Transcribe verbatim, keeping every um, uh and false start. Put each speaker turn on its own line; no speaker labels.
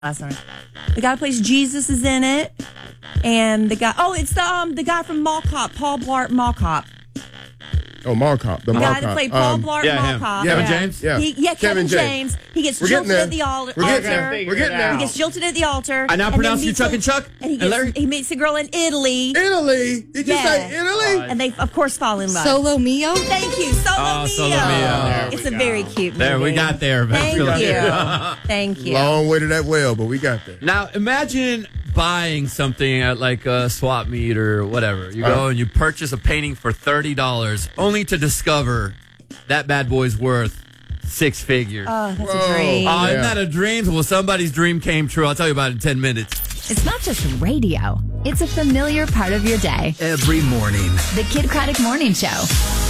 last night. The guy who plays Jesus is in it, and the guy. Oh, it's the um the guy from Mall Cop, Paul Blart Mall Cop.
Oh, Mall Cop. The
The
Mall
guy
Cop.
that played Paul
Um,
Blart
yeah,
Mall
him.
Cop.
Kevin
yeah.
James? Yeah.
He, yeah, Kevin,
Kevin
James.
James.
He gets
We're getting
jilted
there.
at the al-
We're getting
altar.
there. We're getting there.
He gets jilted at the altar.
I now
and
pronounce
then
you
meets
Chuck
a-
and Chuck
And he
and
gets,
Larry?
he meets a girl in Italy.
Italy. Did you
Yeah.
say Italy?
And they, of course, fall in love.
Solo Mio?
Thank you. Solo
Oh,
Mio.
Solo Mio. There
It's a very cute movie.
There, we got there.
Thank you.
Eventually.
Thank you.
Long way to that well, but we got there.
Now, imagine buying something at like a swap meet or whatever. You go
Uh-huh.
and you purchase a painting for thirty dollars only to discover that bad boy's worth six figures.
Oh, that's
Whoa.
a dream.
Oh, isn't
Yeah.
that a dream? Well, somebody's dream came true. I'll tell you about it in ten minutes.
It's not just radio. It's a familiar part of your day.
Every morning.
The Kid Craddock Morning Show.